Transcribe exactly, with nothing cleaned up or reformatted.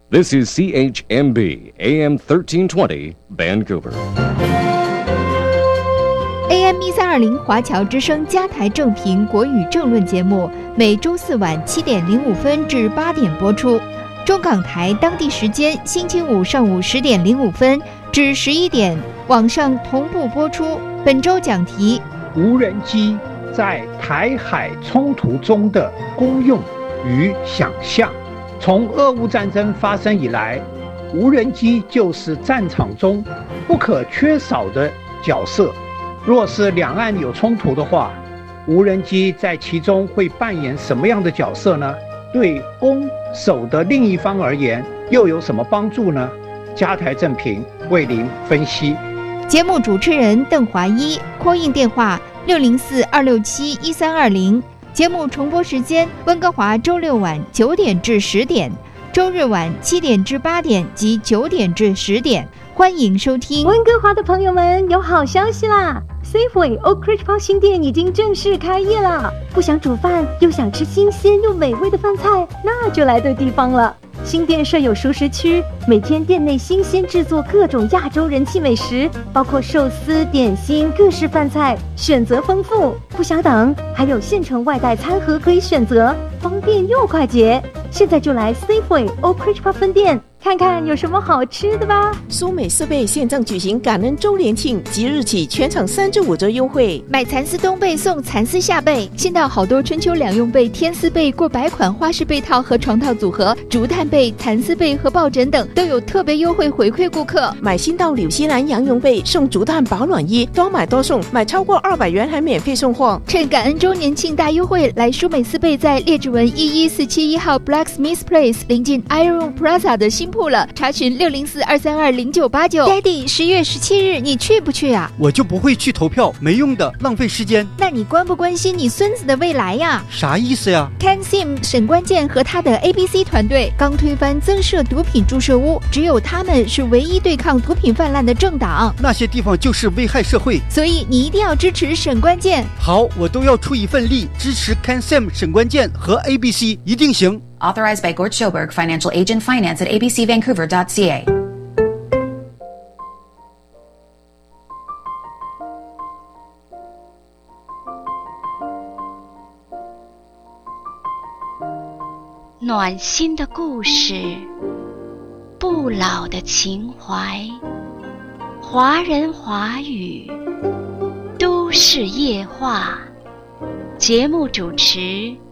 This is C H M B, A M thirteen twenty, Vancouver. A M 一三二零华侨之声加台正评国语政论节目，每周四晚七点零五分至八点播出。中港台当地时间星期五上午十点零五分至十一点，网上同步播出。本周讲题： 无人机在台海冲突中的功用与想象。从俄乌战争发生以来，无人机就是战场中不可缺少的角色。若是两岸有冲突的话，无人机在其中会扮演什么样的角色呢？对攻守的另一方而言，又有什么帮助呢？加台正评为您分析。 节目主持人邓华一，call in电话六零四二六七一三二零。节目重播时间：温哥华周六晚九点至十点，周日晚七点至八点及九点至十点。欢迎收听。 温哥华的朋友们，有好消息啦！ Safeway Oak Ridge Park 新店已经正式开业了。不想煮饭，又想吃新鲜又美味的饭菜，那就来对地方了。新店设有熟食区，每天店内新鲜制作各种亚洲人气美食，包括寿司、点心、各式饭菜，选择丰富。不想等，还有现成外带餐盒可以选择，方便又快捷。现在就来 Safeway Oak Ridge Park 分店，看看有什么好吃的吧。 苏美设备现正举行感恩周年庆，即日起全场三至五折优惠， 买蚕丝冬被送蚕丝夏被，现到好多春秋两用被、天丝被、过百款花式被套和床套组合、竹炭被、蚕丝被和抱枕等都有特别优惠回馈顾客。 买新到纽西兰羊绒被送竹炭保暖衣，多买多送，买超过二百元还免费送货。 趁感恩周年庆大优惠，来舒美斯贝在列治文一一四七一号 Blacksmith Place 临近 Iron Plaza 的新铺了，查询六零四二三二零九八九。Daddy， 十月十七日你去不去啊？ 我就不会去投票，没用的，浪费时间。 那你关不关心你孙子的未来呀？ 啥意思呀 ？Ken Sim 沈关键和他的 A B C 团队刚推翻增设毒品注射屋，只有他们是唯一对抗毒品泛滥的政党。 那些地方就是危害社会， 所以你一定要支持沈关键。 好，我都要出一份力支持 Ken Sim 沈关键和 A B C， 一定行。 Authorized by Gort Schoberg, Financial Agent Finance at a b c vancouver dot c a. 暖心的故事，不老的情怀，华人华语，都市夜话。节目主持